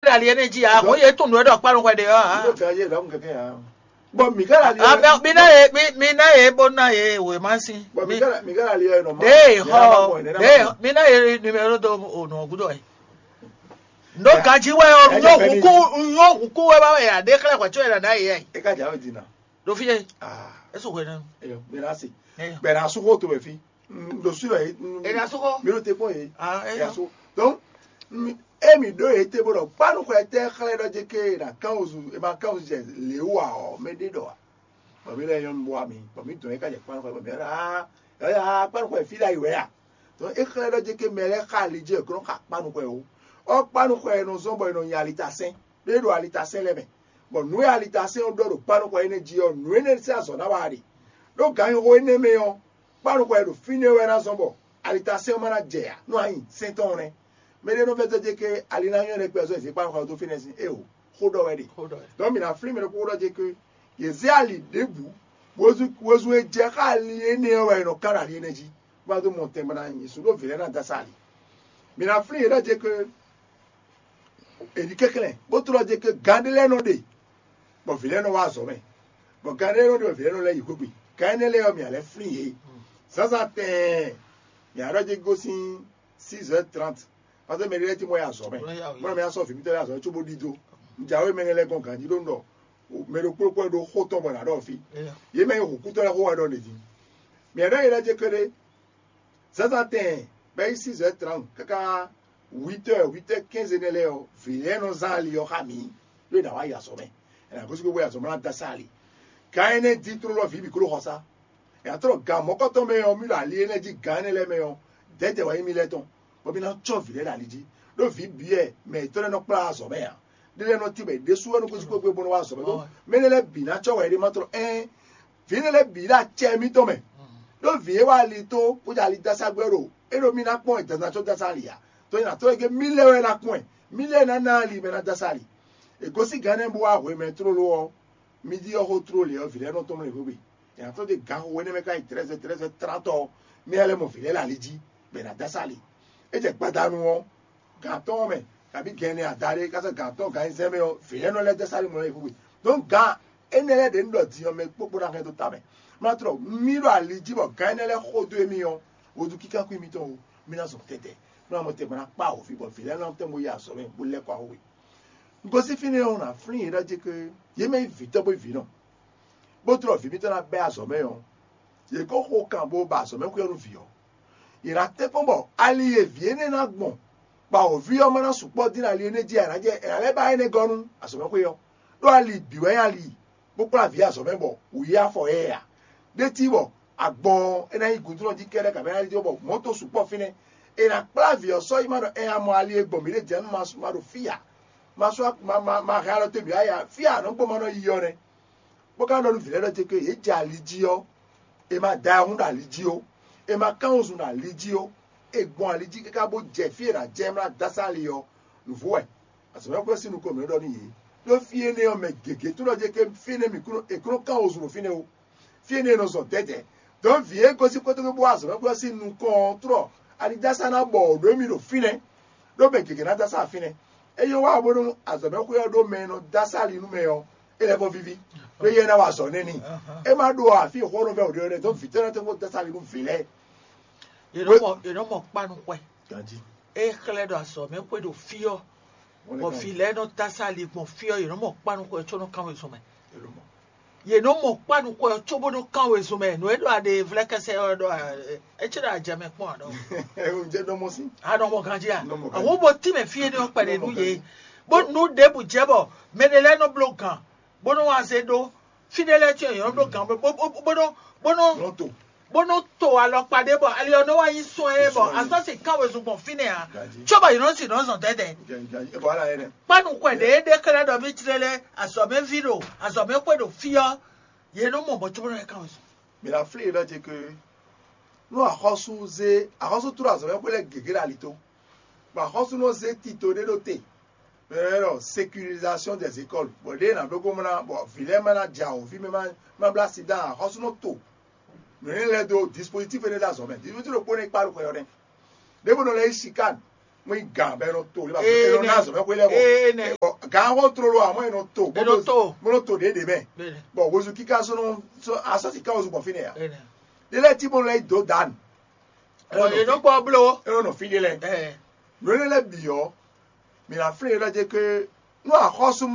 la liene ji a ko ye tun do do parun ko de a do ka ye da mun keke ya bon mi kala li a mi na ye bona ye we mansi mi kala li no ma de ho de mi na ye numero do no gudo e no ka ji we o yo ku we ba ya de kala kwa chwe na ye e ka ja o dina do fi e eso ko na mi na si be na su ko to be fi do su e na su ko mi lo te ko e e so donc emi do ete bodo panu ko ete khale do je ke na kauzu e ba kauzu je lewa o me de do ba mi le yon mo ami ba mi to e ka je panu ko ba mi ya panu ko e fi da iwe ya to e khale do je ke mele khali je ko ka panu ko o panu ko e no so bo no yalita sen de do alita sen le me bo nu alita sen o do panu ko e ne ji o nu e ne se aso na ba ri do gan o e ne me yo panu ko e do fini we na so bo alita sen ma na je ya no ayin sen ton re mais les nouvelles de que alina yon les personnes c'est pas encore tout fini eh oh khodo wedi donc mi na free me ko do je que ye ali debu wozu e je ka ali ene we no kara ali energy ba do monter mana yin so do vile na dasali mi na free do je que edike klen bo to do je que gandele no de bo vile no wa so me bo gandele no de vile no le yikobi kanele o mi ale free ça te ya do je go sin 6h30 parce que mes moi à sommet moi me aso fi mi tele aso chubo dido njawe mengele gon kan dido ndo me ro popo do hoto mo na do fi ye me ho kuto la ho wa do ne di me ra ira je kere ça te be 6h30 kaka 8h15 ne leo fi no zali yo hami le da wa ya sommet na ko siko ya sommet na sali kaine ditro lo fi bi kuro hosa e atro ga mo ko to me o mi la li energy gan le me o dede wa mi le ton obi na chove le la liji do fi bie me to le no pra so me ya de le no ti be de su no ko siko gbe bono wa so me do me le bi na cho wa ri ma tro fi le bi la che mi to me do fi wa li to o ja li dasa gbero e do mi na pon na cho dasa ri ya to na to ge mi le we na pon mi le na li me na dasa ri e go si ganen bo wa we me tro lo mi di o ho tro le o fi le no to me go bi e a to de ga ho we ne me ka 13:30 mi ale mo fi le la liji be na dasa ri e je gbadanu won gaton me tabi gene adare ka se gaton ga nse me o fi le no le dasa ri mo le fu don ga enele de ndo ti o me popo na kan to ta me ma tro mi ro aliji bo ga enele khodo emi o odu kika ku mi to o mi na so tete no mo te bana pa o fi bo fi le no te mo ya so me bo le kwa o we ngo si fini on na frin ira je ke ye me vito bo vi no bo tro fi mi to na be aso me o ye ko ko kan bo ba so me ku yo fi o ira te pon bo ali e viene na gbon pa o vi o mo na supo din ali ene ji ara je ale ba ene gonu aso me ku yo do ali biwe ali bo pra vi aso me bo o ya fo e ya de ti bo agbon ena igun tro ji kere ka be ali bo moto supo fine ina pra vi o so imaro e amo ali egbo mi le je no ma ro fia ma so ma haro te bi aya fia no gbo mo no yiyo re bo ka no vi le do je ke e ja ali ji o e ma da hun ali ji o e ma kanzu na liji o egbon aliji keka bo je fi ra je mra dasali yo nuvo e aso me ko sinu ko me do ni yi do fi ene o me gege to lo je ke fi ne mi kuno e kuno kanzu mo fi ne o fi ene no so tete don vi e ko si ko to bo aso me ko sinu ko tro ali dasa na bo do mi do fi ne do be gege na dasa fi ne e yo wa bo no aso me ko yo do me no dasali nu me yo ele bo vivi do ye na wa so ne ni e ma do a fi ho no me o de don fi tena te mo dasali nu fi le you know mo panu kwe ganji e kle do aso me kwe do fio mo file no tasali mo fio you know mo panu kwe cho no kan we so me you know mo panu kwe cho bo no kan we so me no e do ade vleka se do e chira jame pon do e o je do mo si no mo ganji a wo bo ti me fie ni o pare nu ye bo no de bu jebo me de le no blokan bo no wa se do fidele che you no blokan bo no bono to alo pade bo ali ono wa yin so e bo aso se kawe so bon fine a choba you no si no so dede e bo ala ere panu kwe de kala do bi trele aso me video aso me kwe do fio ye no mo bo chobo na kawe so mi la fle la je que no a hosu tura aso me kwe le gegera lito ba hosu no ze tito de doté pero sécurisation des écoles bo de na dogo mona bo vilema na jao fi me ma bla sida hosu no to nous avons des dispositifs et des assommés. Dispositifs de pone par le coyote. Dès que nous les chicane, moi ga be no to le ba e no na so me ko le bo ga ho tro lo amo e no to mo no to de be bo wo zu kika so no so asasi ka ozu bo fine ya de le ti mo le do dan e no gbo blo e no fi de le no le bi yo mi la fre la je ke no a khosu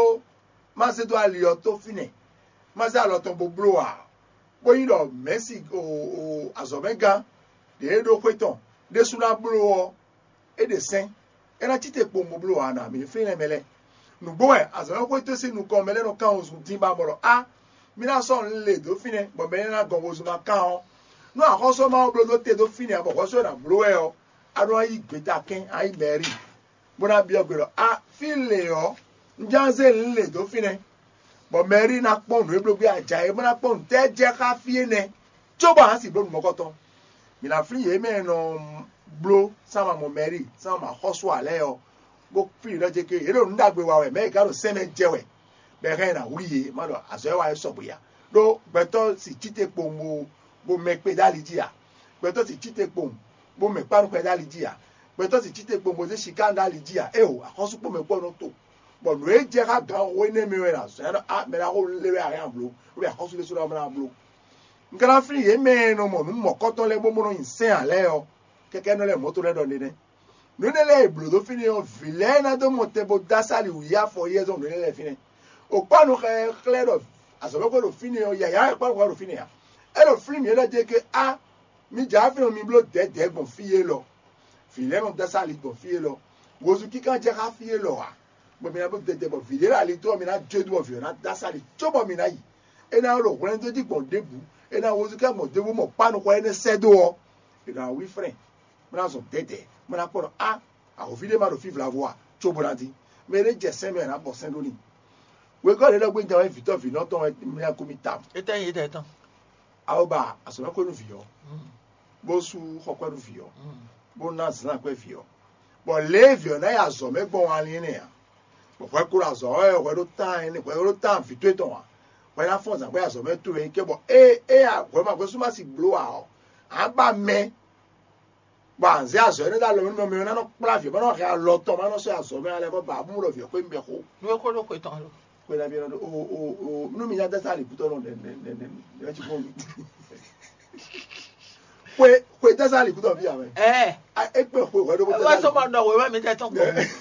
mazedo alio to fine maza lo ton bo blo a bo yi lo Messi o azomega de do kweton de suna blo e de sen e na tite po mo blo ana mi fi le mele nu bo e azomega kweto si nu ko mele no kan ozu timba moro a mi na so nle do fine bo mele na gon ozu ma kan o no a khosu ma blo do te do fine abo khosu na blo e o aro ayi gbeta ken ayi meri bona bi ogbero a fi le o njanze nle do fine bo meri na pon no eblo bi aja e bona pon te je ka fie ne choba han si blo mokoto mi na free ye me no blo sama mo meri sama hoso ale o go free lo je ke e lo ndagbe wa we me ka lo seme jewe be re na wiye ma lo aso e wa so boya do beto si chite pombo bo me pe daliji ya beto si chite pombo bo me paru pe daliji ya beto si chite pombo ze shikanda daliji ya e o akosu po me po no to bo no e je ka ga o ne me we na so a me na ko lewe a blo o be akosu le so na blo nkara free ye me no mo mo koton le bo mo no insen ale o keke no le moto le do ni ne no ne le blo do fini o vilain do monte bo dasali u ya for years on le fini o pa no clair aso ko do fini o ya pa ko do fini ya e lo free me le je ke a mi ja fi mi blo de gbon fiye lo vilain on dasali gbon fiye lo wozu ki kan je ka fiye lo a bo mi na bo de bo vilain ali to mi na je do fi na dasali to bo mi na yi e na ro ko to di gbon debu e na wozu ka mo debu mo pa no ko ene sedo o e na wi friend mna so tete mna ko a o fi de ma do fi la voix to bo ranti me re je se me na bo sen loni we go le gbe nja we fi to fi no ton mi na ko mi tam e tan yi de tan a o ba aso ko no fi yo bo su ko ko no fi yo bo na san ko fi yo bo le fi yo na ya so me gbon wa ni ne ya bo ko ra so e ko do tan ni ko do tan fi to ton wa we na fon san ko ya so me to e ke bo a ko ma ko su ma si blow out a ba me ba nze aso ni da lo mi me na no pra fi ba no ka lo to ma no so aso me ale bo ba mu lo fi ko mbe ko no ko lo ko tan lo ko la bi no o no mi ya da sali puto no ne ti ko mi ko da sali puto bi ame e pe ko do bo wa so ma no we wa mi te tan ko e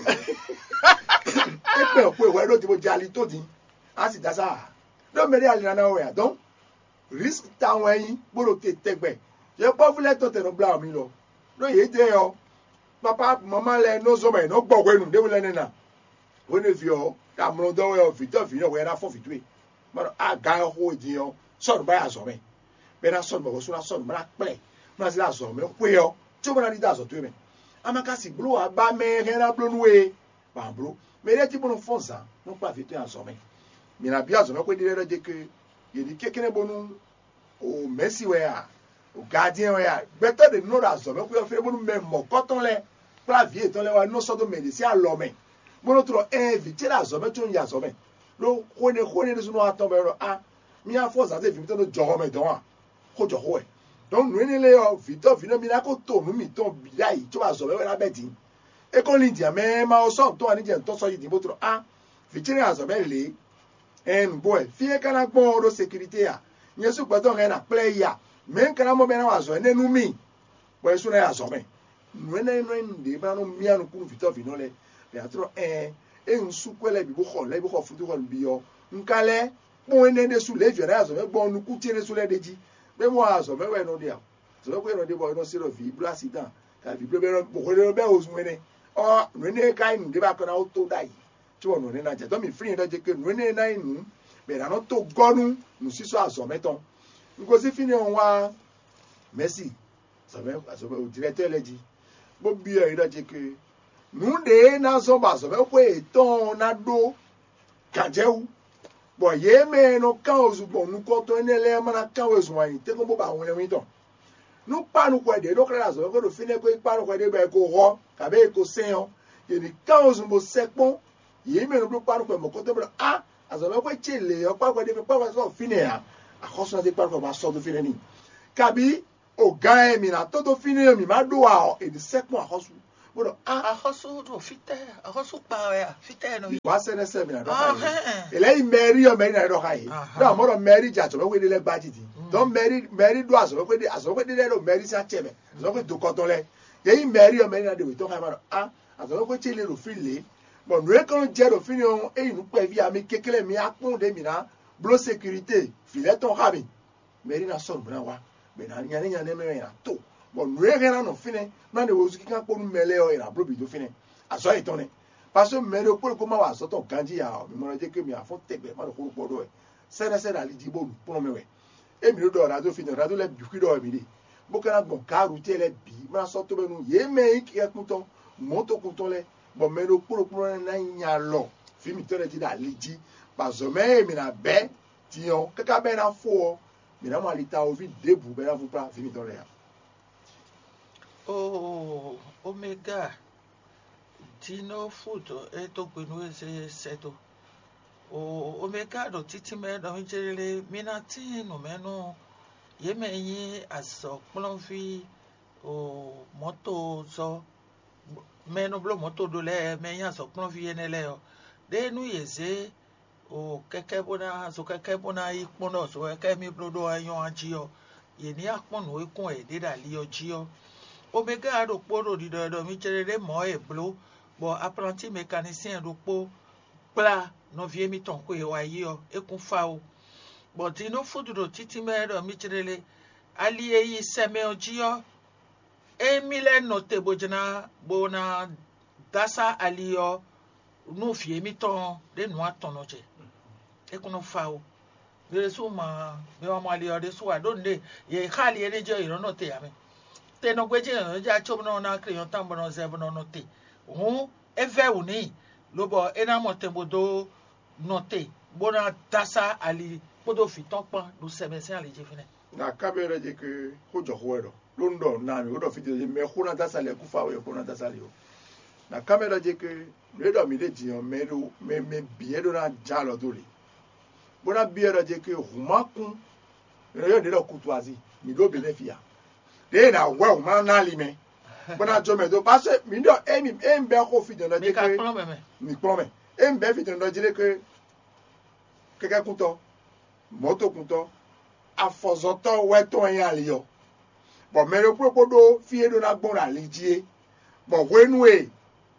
pe ko do ti bo jali to din a si da sa do me ri ali na we ya don risk ta won yin boro te tegbe je po fule to te no bla mi lo no ye je yo papa mama le no so me no gbo ko enu de le na we ne fi o ta mo do we o fi to fi no we na fo fi tu ma a ga ho ji yo so ba ya so me be na so bo so na so ma pe ma si la so me pe yo ti mo na di da so tu me amaka si blo aba me he na blo nu we ba blo me re ti mo no fonsa no pa fi tu ya so me mi na bia so me ko di re je ke ye di kekere bonu o Messi we a o gardien we a better de no da so me ko fe bonu me mo koton le clavier ton le wa no so do me si a lo me mo no tro invite la so me tun ya so me lo ko ne de so no aton be ro a mi a force ate fi mi ton jo me don a ko jo ho e don nu ni le o Victor fi no mi na ko to nu mi ton bi dai to ba so me we la beti e ko lin dia me ma o so to ani je to so yi di mo tro a victoire a so me le en boy fie kana gbon ro sécurité ya nyesu gbodo na play ya men kana mo be na wa so enenu mi boy su na ya so me nu na no ndi ba no mi anu ku Victor fi no le be atro nsu kwele bi bo kho le bi kho fu ko bi yo nkale mo ene de su le fi na so me gbon nu ku tere su le deji be mo a so me we no dia so me ko no de boy no siro fi blu accident ka fi blu be no bo ko le be o su ene o nu ne kai ndi ba kana o to dai tí wọ́n nù ní nàjà tó mi free lọ́jọ́ pé nù ní náà nù bẹ̀rẹ̀ àná tó gọ́nù nù sísọ àzọ̀ mẹ́tọ́ nkosi fi ni wọn wá Messi sọ̀bẹ́ àsọ̀bẹ́ òdìrẹ́tẹ́ ẹlẹ́jì bó bí ẹ̀ lọ́jọ́ pé nù dé náà sọ̀bà àsọ̀bẹ́ pé ètò náà dó kàjẹ́wù bọ̀ yé mẹ́ẹ̀nù káwọn oṣù bọ̀ nù kọ́ tó ẹni ẹlẹ́yà máa káwọn oṣù wọ̀nyí tẹ́kọ̀ bó bá àwọn ẹ̀wìn tán nù pánukọ̀ ẹ̀dẹ̀ lókèrè àsọ̀bẹ́ kó ló fi ní pé pánukọ̀ ẹ̀dẹ̀ bẹ́ẹ̀ kó họ kàbẹ́ kó sẹ́yàn yẹ̀nì káwọn oṣù bọ̀ sẹ́pọ́n yìí mẹ́rin ló párùkọ̀ ẹ̀mọ̀kọ́ tó bẹ̀rẹ̀ a àzọ̀mọ́ pé chile ọ̀pápọ̀ ẹ̀dẹ́fẹ́ pápọ̀ ẹ̀sọ́ fínẹ̀ à àkọ́sọ́ àti párùkọ̀ máa sọ́ tó fínẹ̀ ní kàbí ọ̀gá ẹ̀mì náà tó fínẹ̀ ẹ̀mì máa dó à èdè sẹ́pọ̀n àkọ́sọ́ bodo a hosu do fite a hosu pa ya fite no wa sene se mi na do kai ele meri o meri na do kai na mo do meri ja to me we le gba titi don meri do aso pe de lo meri sa cheme so pe do koton le ye meri o meri na de we to kai ma aso pe che le ro fi le bon re kon je ro fi ni on e inu pe vi ami kekele mi apun de mi na blo sécurité filet ton rabi meri na son bra wa be na nya ne me na to bon re gena no fine na de wozu kika ko mele o ira bro bi do fine aso e ton ne parce que meri o ko ma wa so ton kanji ya mi mo je ke mi afo tegbe ma ko ko do e se na li di bo no me we e mi do ra do fine ra do le bi ku do mi de bo kana gbon ka ruti ele bi ma so to be nu ye me ki e ku ton moto ku ton le bon meri o ko na nya lo fi mi tere ti da liji bazome mi na be tion kaka be na fo mi na mo alita o vi debu be na fu pra fi mi ton le ya omega dino food to gbenu ese seto omega do titi me do njere minati no menu ye me yin aso plon fi moto so menu blo moto do le me yin aso plon fi enele o de nu yeze keke bona ikpono so keke mi blo do ayan ajio ye ni apon no ikun e de da li ojio omega do poro di do mi chere mo e blo bo apprenti mécanicien do po pla no vie mi ton ko e wa yi o ekun fa o bo ti no fudu do titi me do mi chere le ali e yi seme ojio e mi le no te bojana bona dasa ali o no vie mi ton de no aton no je ekun fa o de so ma be wa mo ali o de so wa do nde ye khali ene je irono te ya me te no gweje ja chob no na kriyon tambo no zebo no te eve uni lobo ena mo tembo do note bona dasa ali podo fiton pan do semese ali je fine na kabere je ke ko jo hoero lundo na mi do fiti je me khuna dasa le kufa we khuna dasa le o na kamera je ke le do mi de ji on me bien do na jalo do le bona biere je ke humakun re de do kutuazi mi do benefia de na we ma na li me bona jo me do parce mi do em be ko fi de no je ke mi prome em be fi de no je ke keke kuto moto kuto afozoto weto en aliyo bo me ro propodo fi edo na gbon ra lijie bo wenu e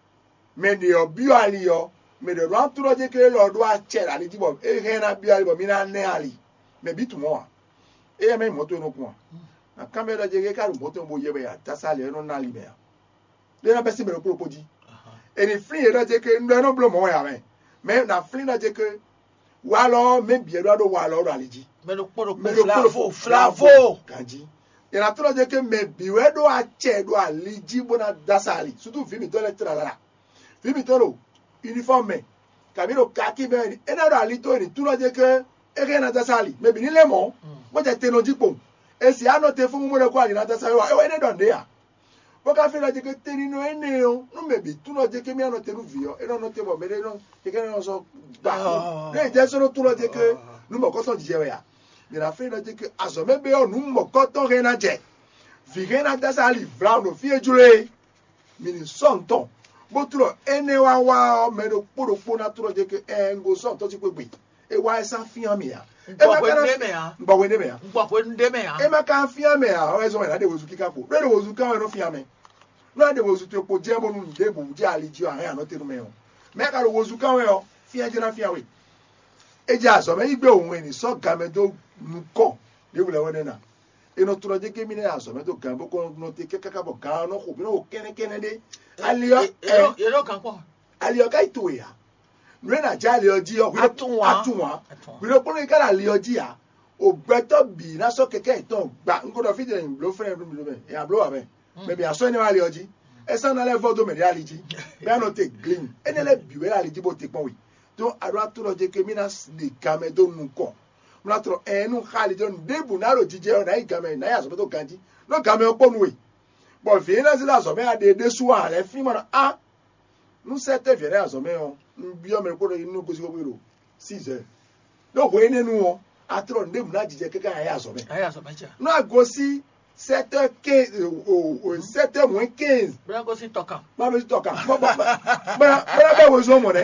me de obi aliyo me de ran turo je ke lo do a chera liji bo e he na bi ali bo mi na ne ali me bi tumo e me moto no kun na kamera je ke karu moto bo ye be ya tasale no na li me ya le na besi me ro propodi eni free e je ke ndo no blo mo ya me na free na je ke wa lo me bi edo do wa lo ro aliji me lo poro flavo kanji ina turo je ke me bi we do a che do aliji bona dasali surtout fi mi to le tralala fi mi to lo uniforme kabiro kaki be ena do alito ni turo je ke ege na dasali me bi ni le mo bo je tenoji pon esi anote fun mo le ko ali na dasali wa e ene do nde ya bo ka fe la je ke teni no ene o no me bi turo je ke mi anote ru vi o eno no te bo me le no ke ke no so ba le je so no turo je ke nu mo ko so je we ya ni la fe la je ke aso me be o nu mo ko to re na je vi re na dasali brown no fi ejure mi ni son ton bo turo ene wa o me do poro na turo je ke engo son to ti pe e wa esa fi an mi ya mbo we ne me ya e ma kan fi an me ya o ezo na de wozu kika po re wozu kan no fi an me no de wozu to po je mo nu de bu je aliji an ya no te nu me o me ka ro wozu kan we o fi an je na fi an we e ja so me igbe ohun eni so ga me do nu ko de wule wona na e no turo je ke mi ne aso me do ga bo ko no te keka bo ga no ko bi no kene de aliyo e ro kan po aliyo ka itu ya nrena jali oji o atunwa biro polo ikara li oji ya ogbeto bi na so keke iton gba ngodo fi de blow friend mi be ya blow abe maybe aso ni wa li oji e san na le vodo me reality be no take clean enele bi we reality bo te pon wi to aro aturo je ke mina de kamedo nko mna tro enu khali don debu na ro jije na igame na ya so to ganji no game oponu we bo fi na sila so me ade de su ale fi mo a nu sete viere aso me o bi o me ko inu ko si ko biro 6 no ko ene nu o atro ndem na jije keka ya aso me ja no agosi 7h15 7h moins 15 Bra go si toka. ma be toka bra we so mo ne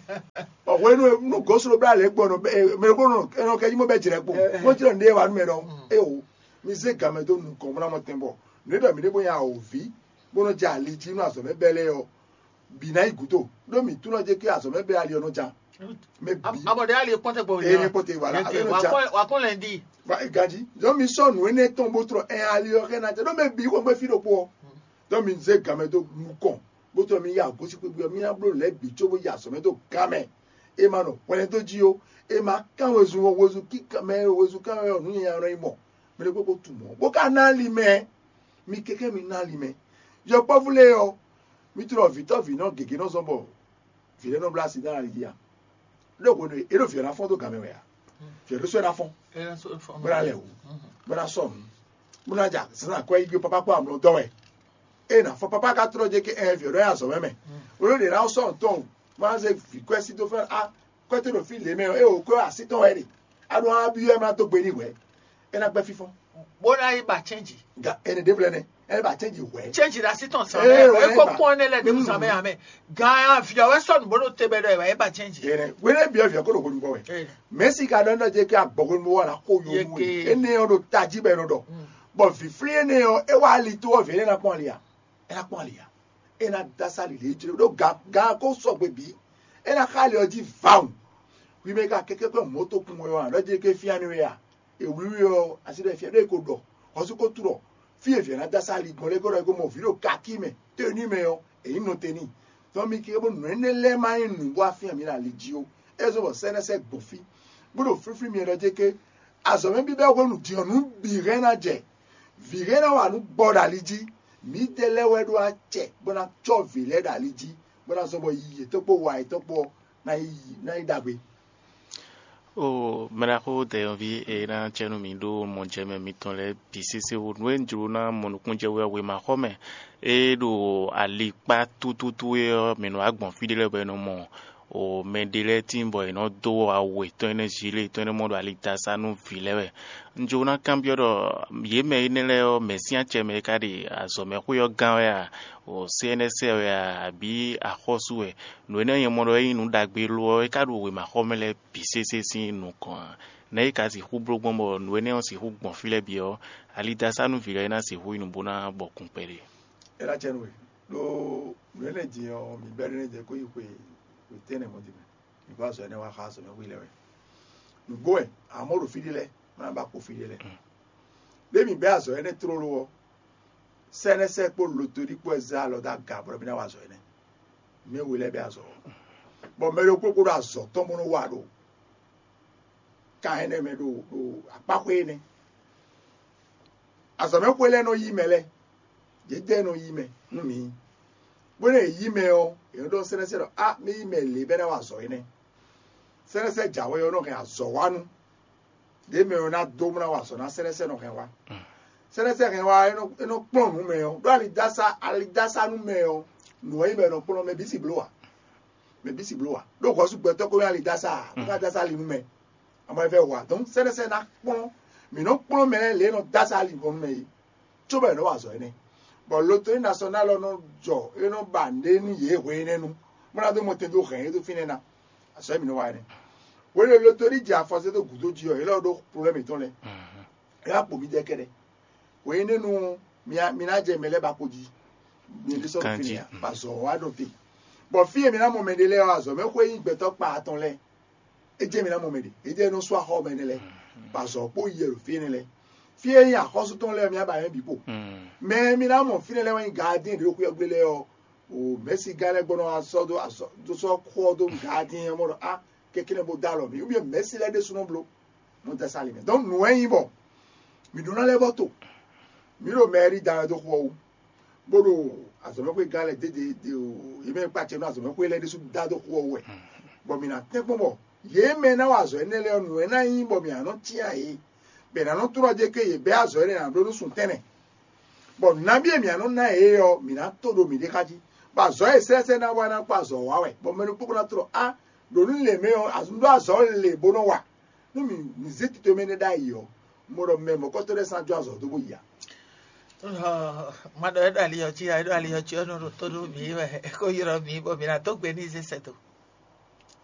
o we no go so bra le gbo no me go no e no ke mo be jire gbo mo jire nde wa no me do e o mi se ga me do nu ko mo na mo tembo ne do mi de bo ya o vi bo no ja li ji no aso me bele o bi na igudo do mi tu no je ki aso me be ali ono ja me bi Abode ali ponte gbo e ni pote wala wa kon lendi. Ba gaji do mi so nu ene tombo tro e ali o na do me bi ko me fi do po do mi se ga me do nu kon bo to mi ya go si pe bi mi na bro le bi to bo ya so me do ga me e ma no wele to ji o e ma kan wozu ki ka me wozu kan o nu ya ran imo me le ko tu mo bo ka na li me mi keke mi na li me yo po vule o mi tro vito vi no gege no so bo fi le no blasi da ri ya lo ko no e lo fi na fon to ga me we ya fi lo so na fon bra le o bra so mo na ja sa ko igbe papa ko am lo do we e na fo papa ka tro je ke e fi ro ya so me o lo de ra so ton ma se fi kwesi to fe a ko te lo fi le me e o ko asiton e ri adu a bi e ma to gbe ni we e na gbe fifo Bona yi ba change. ga ene de blene e ba change we Change da siton sa me. E ko pon le de musa me ame. Ga ya fi o son bono tebe do e ba change. ene we ne bi o fi ko ro ko nbo we Messi ka don je ke agbogun mo wala ko yo mu ene o do taji be no do but fi free ene o e wa li to o fi na pon liya e na pon liya e na dasali le jire do ga ko so gbe bi e na khali oji faun wi me ka keke ko moto kun wo wa lo je ke fi anu ya e wi o aside fi e ko do o su ko turo fi e fi na dasali gon le ko ro ko mo fi do ka ki me teni me o e no teni so mi ki e bo no ene le ma inu wa fi mi la le ji o e so bo senese gbofi budo free mi ro je ke aso me bi be ko nu di onu bi re na je vi re na wa nu boda liji mi tele we do a che bona cho vi le da liji bona so bo yi to po wa to po na idagbe o meraho de vi era chenu mi do mon jeme mi ton le bisisi wo nwen juna mon kunje we ma home e do ali pa tututu e me no agbon fidele be no mo o mendele timbo e no do awe to ene jile to ene modo ali tasanu filewe njuna cambio do ye me inele o mesia cheme kadi asome kuyo gan ya o CNC ya abi ahosuwe no ene ye modo e nu dagbe lo e kadu we ma homele bisese sin nu kan na e kasi hubro gbombo no ene on si hugbon file bi o ali tasanu file na si hu inu bona bokun pere era chenwe lo ene ji o mi bere ne je ko ikwe tene mo di me because ene wa ha so me wi lewe ngbo e amoro fidile ma ba ko fidile le mi be aso ene trolo sene se po lo tori po za lo da ga bro bi na wa so ene me wi le be aso bo me lo ko aso to mo no wa do ka ene me do apako ene aso me ko le no yi mele je de no yi me no mi bueno email e do senese do a me email le be na wa so ene senese jawe yo no ke aso wanu de me na do na wa so na senese no ke wa senese ke wa eno pon mu me o do ali dasa nu me o no email no pon me bisi blowa do ko su gbe to ko ali dasa ka dasa li nu me amo fe wa don senese na pon mi no pon me le no dasa li kon me to be no wa so ene bon l'autorité nationale no jo e no bande ni ye we nenu mona do mo te do gen do finena aso mi no wa ne we le l'autorité ja force to gudo ji o e lo do problème ton le e a po mi de kede we nenu mi na je mele ba ko ji mi le so finia pa so wa do te bon fi mi na mo me de le o aso me ko yin gbe to pa ton le e je mi na mo me de e je no so ho me ne le pa so po ye ro fi ne le fie ya kosu ton le mi aba yen bipo me mi na mo fine le wan garden de ku egbele o Messi gale gbono aso do so ko do garden mo a kekene bo dalo mi ubi Messi le de suno blo mo ta sali me don no yin bo mi do na le boto mi ro meri da do ko bodo aso me ko gale de o e me pa che no aso me ko le de su da do ko we bo mi na te mo ye me na wa so ene le no na yin bo mi ano ti ai bena no turo je ke ye be azo ere na do sun tene bo na bi emi anu na e yo mi na to do mi de kaji ba zo e se na wa na pa zo wa we bo me no puku na turo a do ni le me o azundo azo le bo no wa no mi zeti to me ne da yo mo ro me mo ko to de san jo azo do bo ya Mado edo ali yochi ono to do mi ko yoro mi bo mi na to gbe ni se seto